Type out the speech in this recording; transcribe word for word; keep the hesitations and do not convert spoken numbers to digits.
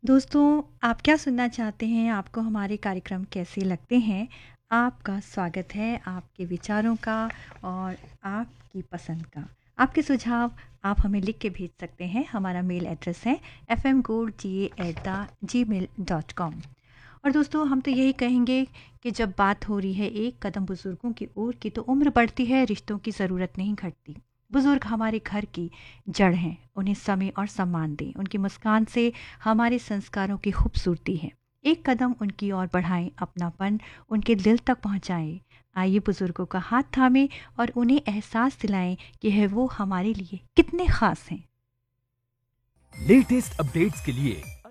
दोस्तों, आप क्या सुनना चाहते हैं? आपको हमारे कार्यक्रम कैसे लगते हैं? आपका स्वागत है, आपके विचारों का और आपकी पसंद का। आपके सुझाव आप हमें लिख के भेज सकते हैं। हमारा मेल एड्रेस है F M gold ji A at the ji mail dot com. और दोस्तों, हम तो यही कहेंगे कि जब बात हो रही है एक कदम बुजुर्गों की ओर की, तो उम्र बढ़ती है, रिश्तों की ज़रूरत नहीं घटती। बुजुर्ग हमारे घर की जड़ हैं, उन्हें समय और सम्मान दें। उनकी मुस्कान से हमारे संस्कारों की खूबसूरती है। एक कदम उनकी ओर बढ़ाएं, अपनापन उनके दिल तक पहुंचाएं। आइए बुजुर्गों का हाथ थामें और उन्हें एहसास दिलाएं कि है वो हमारे लिए कितने खास हैं। लेटेस्ट अपडेट्स के लिए